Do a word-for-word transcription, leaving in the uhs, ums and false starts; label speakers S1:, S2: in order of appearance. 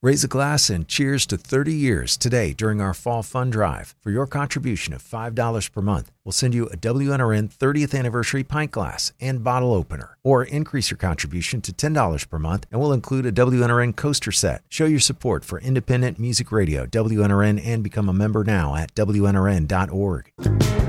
S1: Raise a glass and cheers to thirty years today during our Fall Fund Drive. For your contribution of five dollars per month, we'll send you a W N R N thirtieth Anniversary pint glass and bottle opener. Or increase your contribution to ten dollars per month, and we'll include a W N R N coaster set. Show your support for independent music radio, W N R N, and become a member now at W N R N dot org.